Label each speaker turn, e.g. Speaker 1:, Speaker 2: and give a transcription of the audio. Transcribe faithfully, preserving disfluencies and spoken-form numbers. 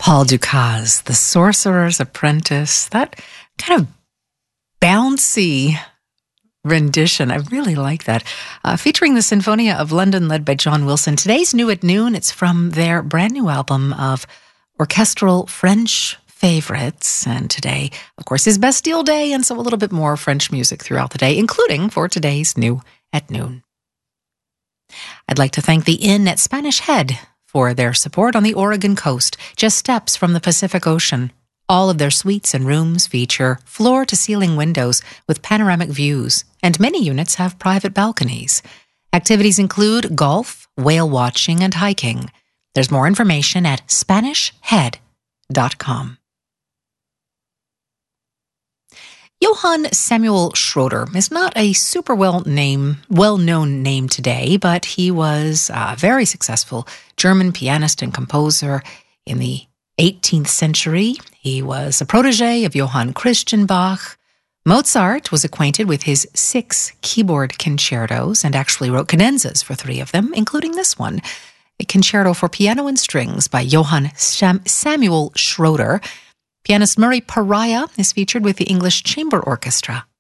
Speaker 1: Paul Dukas, The Sorcerer's Apprentice. That kind of bouncy rendition. I really like that. Uh, featuring the Sinfonia of London, led by John Wilson. Today's New at Noon. It's from their brand new album of orchestral French favorites. And today, of course, is Bastille Day, and so a little bit more French music throughout the day, including for today's New at Noon. I'd like to thank the Inn at Spanish Head for their support on the Oregon coast, just steps from the Pacific Ocean. All of their suites and rooms feature floor-to-ceiling windows with panoramic views, and many units have private balconies. Activities include golf, whale watching, and hiking. There's more information at spanish head dot com. Johann Samuel Schroeder is not a super well name, well-known name today, but he was a very successful German pianist and composer in the eighteenth century. He was a protege of Johann Christian Bach. Mozart was acquainted with his six keyboard concertos and actually wrote cadenzas for three of them, including this one, a concerto for piano and strings by Johann Sam- Samuel Schroeder. Pianist Murray Pariah is featured with the English Chamber Orchestra